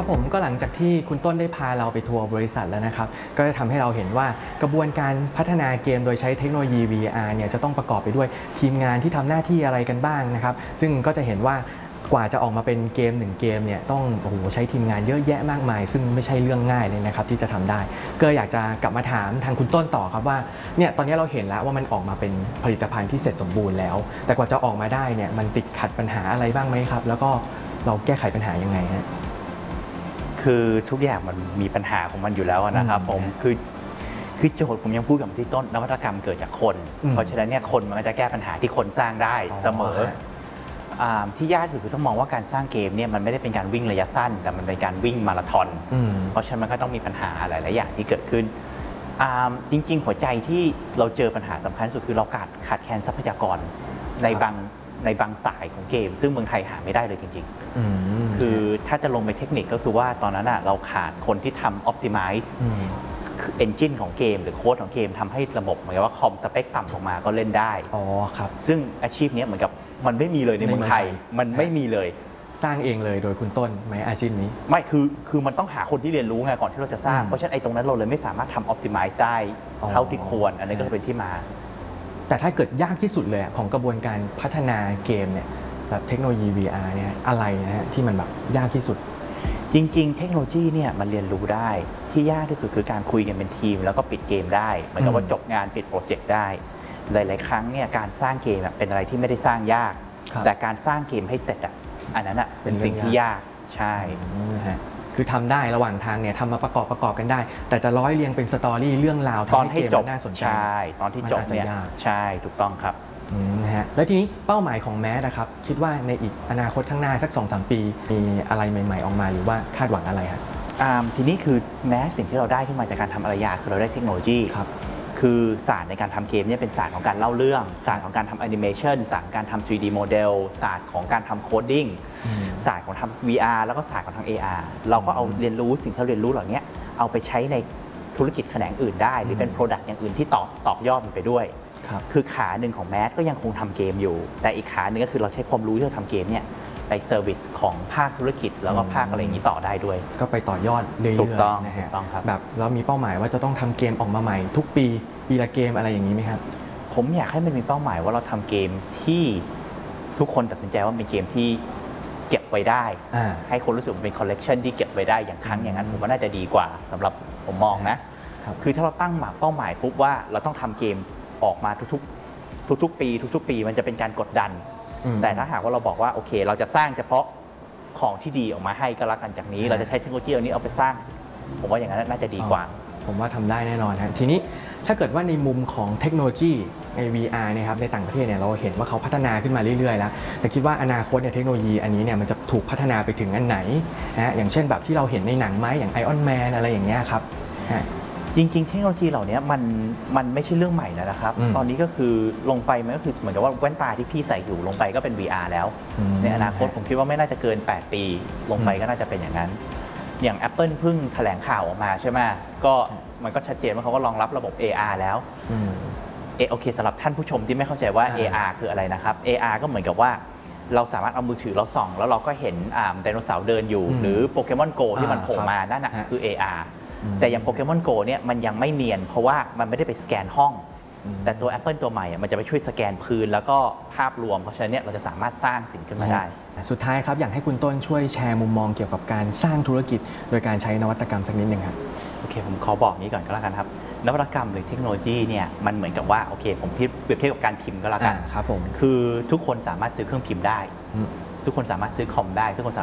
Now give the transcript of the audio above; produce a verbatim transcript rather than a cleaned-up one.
ครับผมก็หลังจากที่คุณต้นได้พาเราไปทัวร์บริษัทแล้วนะครับก็จะทำให้เราเห็นว่ากระบวนการพัฒนาเกมโดยใช้เทคโนโลยี วี อาร์ เนี่ยจะต้องประกอบไปด้วยทีมงานที่ทำหน้าที่อะไรกันบ้างนะครับซึ่งก็จะเห็นว่ากว่าจะออกมาเป็นเกมหนึ่งเกมเนี่ยต้องโอ้โหใช้ทีมงานเยอะแยะมากมายซึ่งไม่ใช่เรื่องง่ายเลยนะครับที่จะทำได้ก็อยากจะกลับมาถามทางคุณต้นต่อครับว่าเนี่ยตอนนี้เราเห็นแล้วว่ามันออกมาเป็นผลิตภัณฑ์ที่เสร็จสมบูรณ์แล้วแต่กว่าจะออกมาได้เนี่ยมันติดขัดปัญหาอะไรบ้างไหมครับแล้วก็เราแก้ไขปัญหายังไงฮะคือทุกอย่างมันมีปัญหาของมันอยู่แล้วนะครับผมคือคือโจทย์ผมยังพูดกับที่ต้นนวัตกรรมเกิดจากคน เพราะฉะนั้นเนี่ยคนมันก็จะแก้ปัญหาที่คนสร้างได้เสมอที่ยากที่สุดคือต้องมองว่าการสร้างเกมเนี่ยมันไม่ได้เป็นการวิ่งระยะสั้นแต่มันเป็นการวิ่งมาราธอนเพราะฉะนั้นมันก็ต้องมีปัญหาหลายๆอย่างที่เกิดขึ้นจริงๆหัวใจที่เราเจอปัญหาสำคัญสุดคือเราขาดขาดแคลนทรัพยากรในบางในบางสายของเกมซึ่งเมืองไทยหาไม่ได้เลยจริงๆคือถ้าจะลงไปเทคนิคก็คือว่าตอนนั้นเราขาดคนที่ทำ optimize คือเอนจินของเกมหรือโค้ดของเกมทำให้ระบบเหมือนกับว่าคอมสเปคต่ำลงมาก็เล่นได้อ๋อครับซึ่งอาชีพนี้เหมือนกับมันไม่มีเลยในเมืองไทยมันไม่มีเลยสร้างเองเลยโดยคุณต้นไหมอาชีพนี้ไม่คือคือมันต้องหาคนที่เรียนรู้ไงก่อนที่เราจะสร้างเพราะฉะนั้นไอ้ตรงนั้นเราเลยไม่สามารถทำ optimize ได้เท่าที่ควรอันนี้ก็เป็นที่มาแต่ถ้าเกิดยากที่สุดเลยของกระบวนการพัฒนาเกมเนี่ยแบบเทคโนโลยี วี อาร์ เนี่ยอะไรนะฮะที่มันแบบยากที่สุดจริงๆเทคโนโลยีเนี่ยมันเรียนรู้ได้ที่ยากที่สุดคือการคุยกันเป็นทีมแล้วก็ปิดเกมได้เหมือนกับว่าจบงานปิดโปรเจกต์ได้หลายๆครั้งเนี่ยการสร้างเกมเป็นอะไรที่ไม่ได้สร้างยากแต่การสร้างเกมให้เสร็จอ่ะอันนั้นอ่ะเป็นสิ่งที่ยากใช่คือทำได้ระหว่างทางเนี่ยทำมาประกอบประกอบกันได้แต่จะร้อยเรียงเป็นสตอรี่เรื่องราวทำให้เกมน่าสนใจใช่ตอนที่จบเนี่ยใช่ถูกต้องครับนะฮะแล้วทีนี้เป้าหมายของแมสนะครับคิดว่าในอีกอนาคตข้างหน้าสัก สองถึงสาม ปีมีอะไรใหม่ๆออกมาหรือว่าคาดหวังอะไรครับทีนี้คือแม้สิ่งที่เราได้ขึ้นมาจากการทำอารยาคือเราได้เทคโนโลยีครับคือศาสตร์ในการทำเกมเนี่ยเป็นศาสตร์ของการเล่าเรื่องศาสตร์ของการทำแอนิเมชันศาสตร์การทำ ทรี ดี โมเดลศาสตร์ของการทำโคดดิ้งศาสตร์ของทำ วี อาร์ แล้วก็ศาสตร์ของทาง เอ อาร์ เราก็เอาเรียนรู้สิ่งที่เราเรียนรู้เหล่านี้เอาไปใช้ในธุรกิจแขนงอื่นได้หรือเป็น Product อย่างอื่นที่ต่อต่อยอดมันไปด้วยคือขาหนึ่งของแมสก็ยังคงทำเกมอยู่แต่อีกขาหนึ่งก็คือเราใช้ความรู้ที่เราทำเกมเนี่ยไปเซอร์วิสของภาคธุรกิจแล้วก็ภาคอะไรอย่างนี้ต่อได้ด้วยก็ไปต่อยอดเรื่อยๆนะฮะแบบเรามีเป้าหมายว่าจะต้องทำเกมออกมาใหม่ทุกปีปีละเกมอะไรอย่างนี้ไหมครับผมอยากให้มันมีเป้าหมายว่าเราทำเกมที่ทุกคนตัดสินใจว่าเป็นเกมที่เก็บไว้ได้ให้คนรู้สึกเป็นคอลเลกชันที่เก็บไว้ได้อย่างครั้งอย่างนั้นผมว่าน่าจะดีกว่าสำหรับผมมองนะคือถ้าเราตั้งหมายเป้าหมายปุ๊บว่าเราต้องทำเกมออกมาทุกๆทุกๆปีทุกๆปีมันจะเป็นการกดดันแต่ถ้าหากว่าเราบอกว่าโอเคเราจะสร้างเฉพาะของที่ดีออกมาให้ก็แล้วกันจากนี้เราจะใช้เทคโนโลยีอันนี้เอาไปสร้างผมว่าอย่างนั้นน่าจะดีกว่าผมว่าทำได้แน่นอนครับทีนี้ถ้าเกิดว่าในมุมของเทคโนโลยีใน วี อาร์ เนี่ยครับในต่างประเทศเนี่ยเราเห็นว่าเขาพัฒนาขึ้นมาเรื่อยๆแล้วแต่คิดว่าอนาคตเนี่ยเทคโนโลยีอันนี้เนี่ยมันจะถูกพัฒนาไปถึงอันไหนนะอย่างเช่นแบบที่เราเห็นในหนังไหมอย่างไอออนแมนอะไรอย่างเงี้ยครับจริงๆเทคโนโลยีเหล่านี้มันมันไม่ใช่เรื่องใหม่แล้วนะครับตอนนี้ก็คือลงไปมันก็คือเหมือนกับว่าแว่นตาที่พี่ใส่อยู่ลงไปก็เป็น วี อาร์ แล้วในอนาคตผมคิดว่าไม่น่าจะเกินแปดปีลงไปก็น่าจะเป็นอย่างนั้นอย่าง Apple เพิ่งแถลงข่าวออกมาใช่ไหมก็มันก็ชัดเจนว่าเขาก็รองรับระบบ เอ อาร์ แล้วเอโอเคสำหรับท่านผู้ชมที่ไม่เข้าใจว่า เอ อาร์ คืออะไรนะครับ เอ อาร์ ก็เหมือนกับว่าเราสามารถเอามือถือเราส่องแล้วเราก็เห็นไดโนเสาร์เดินอยู่หรือโปเกมอนโกที่มันโผล่มานั่นนะคือ เอ อาร์ แต่อย่างโปเกมอนโกเนี่ยมันยังไม่เนียนเพราะว่ามันไม่ได้ไปสแกนห้องแต่ตัว Apple ตัวใหม่มันจะไปช่วยสแกนพื้นแล้วก็ภาพรวมเพราะฉะนั้นเนี่ยเราจะสามารถสร้างสิ่งขึ้นมาได้สุดท้ายครับอยากให้คุณต้นช่วยแชร์มุมมองเกี่ยวกับการสร้างธุรกิจโดยการใช้นวัตกรรมสักนิดหนึ่งครับโอเคผมขอบอกนี้ก่อนก็แล้วกันครับนวัตกรรมหรือเทคโนโลยีเนี่ยมันเหมือนกับว่าโอเคผมเปรียบเทียบกับการพิมพ์ก็แล้วกันครับผมคือทุกคนสามารถซื้อเครื่องพิมพ์ได้ทุกคนสามารถซื้อคอมได้ทุกคน